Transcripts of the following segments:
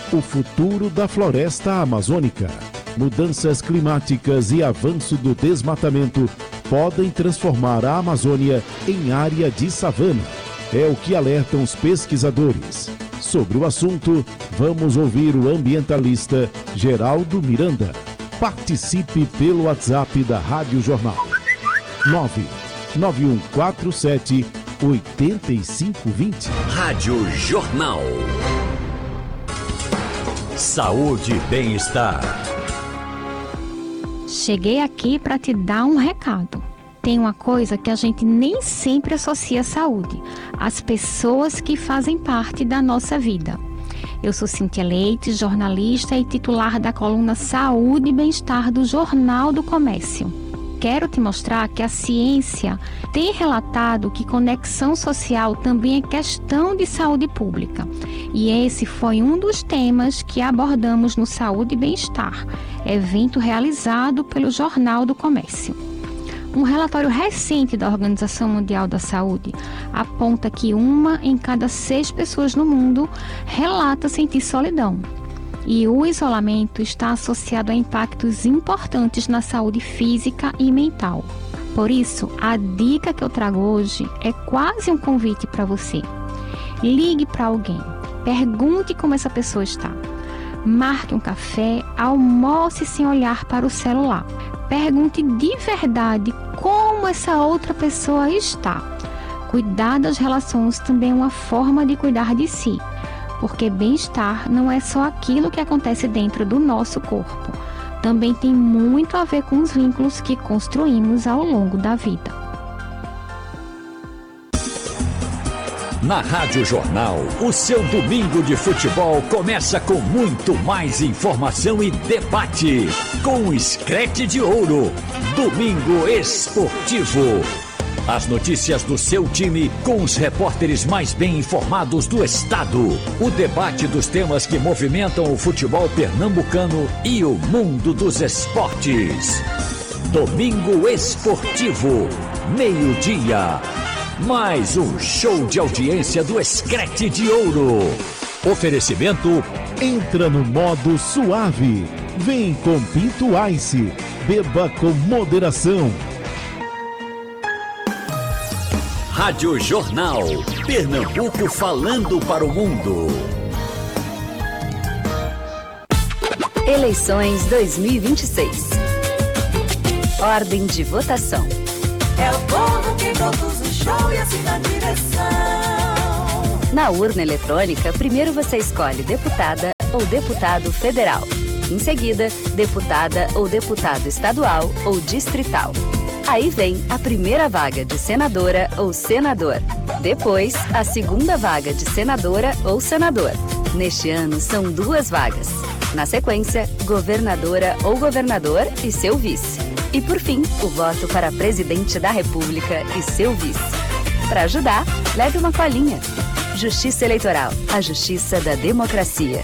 o futuro da floresta amazônica. Mudanças climáticas e avanço do desmatamento podem transformar a Amazônia em área de savana. É o que alertam os pesquisadores. Sobre o assunto, vamos ouvir o ambientalista Geraldo Miranda. Participe pelo WhatsApp da Rádio Jornal. 99147-8520. Rádio Jornal. Saúde e bem-estar. Cheguei aqui para te dar um recado. Tem uma coisa que a gente nem sempre associa à saúde: as pessoas que fazem parte da nossa vida. Eu sou Cíntia Leite, jornalista e titular da coluna Saúde e Bem-Estar do Jornal do Comércio. Quero te mostrar que a ciência tem relatado que conexão social também é questão de saúde pública. E esse foi um dos temas que abordamos no Saúde e Bem-Estar, evento realizado pelo Jornal do Comércio. Um relatório recente da Organização Mundial da Saúde aponta que 1 em cada 6 pessoas no mundo relata sentir solidão. E o isolamento está associado a impactos importantes na saúde física e mental. Por isso, a dica que eu trago hoje é quase um convite para você. Ligue para alguém, pergunte como essa pessoa está. Marque um café, almoce sem olhar para o celular. Pergunte de verdade como essa outra pessoa está. Cuidar das relações também é uma forma de cuidar de si. Porque bem-estar não é só aquilo que acontece dentro do nosso corpo. Também tem muito a ver com os vínculos que construímos ao longo da vida. Na Rádio Jornal, o seu domingo de futebol começa com muito mais informação e debate. Com o Screte de Ouro, Domingo Esportivo. As notícias do seu time com os repórteres mais bem informados do estado. O debate dos temas que movimentam o futebol pernambucano e o mundo dos esportes. Domingo Esportivo, meio-dia. Mais um show de audiência do Screte de Ouro. Oferecimento: entra no modo suave. Vem com Pinto Ice. Beba com moderação. Rádio Jornal. Pernambuco falando para o mundo. Eleições 2026. Ordem de votação. É o povo que conduz o show e assim na direção. Na urna eletrônica, primeiro você escolhe deputada ou deputado federal. Em seguida, deputada ou deputado estadual ou distrital. Aí vem a primeira vaga de senadora ou senador. Depois, a segunda vaga de senadora ou senador. Neste ano, são 2 vagas. Na sequência, governadora ou governador e seu vice. E por fim, o voto para presidente da República e seu vice. Para ajudar, leve uma colinha. Justiça Eleitoral, a justiça da democracia.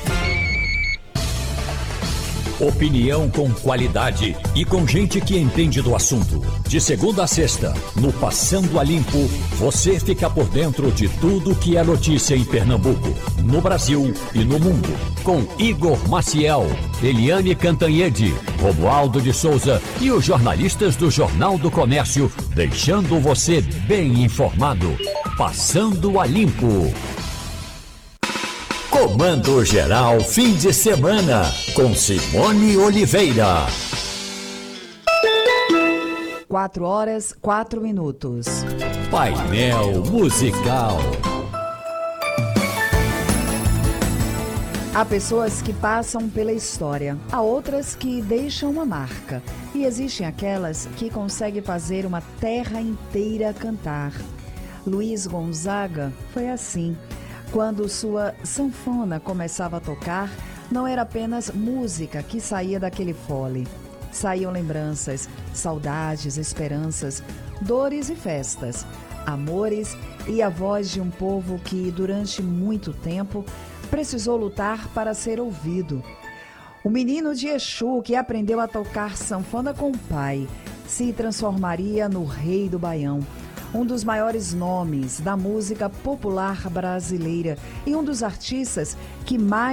Opinião com qualidade e com gente que entende do assunto. De segunda a sexta, no Passando a Limpo, você fica por dentro de tudo que é notícia em Pernambuco, no Brasil e no mundo. Com Igor Maciel, Eliane Cantanhede, Romualdo de Souza e os jornalistas do Jornal do Comércio, deixando você bem informado. Passando a Limpo. Comando Geral Fim de Semana, com Simone Oliveira. 4h04. Painel Musical. Há pessoas que passam pela história, há outras que deixam uma marca. E existem aquelas que conseguem fazer uma terra inteira cantar. Luiz Gonzaga foi assim. Quando sua sanfona começava a tocar, não era apenas música que saía daquele fole. Saíam lembranças, saudades, esperanças, dores e festas, amores e a voz de um povo que, durante muito tempo, precisou lutar para ser ouvido. O menino de Exu, que aprendeu a tocar sanfona com o pai, se transformaria no Rei do Baião, um dos maiores nomes da música popular brasileira e um dos artistas que mais